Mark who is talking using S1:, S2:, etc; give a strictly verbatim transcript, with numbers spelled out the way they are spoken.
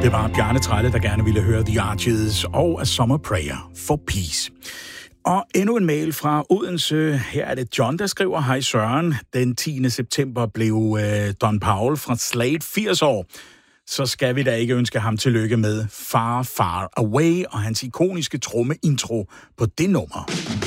S1: Det var Bjarne Trelle, der gerne ville høre The Archies og A Summer Prayer for Peace. Og endnu en mail fra Odense. Her er det John, der skriver: Hej Søren. Den tiende september blev øh, Don Powell fra Slade firs år. Så skal vi da ikke ønske ham tillykke med Far Far Away og hans ikoniske tromme-intro på det nummer.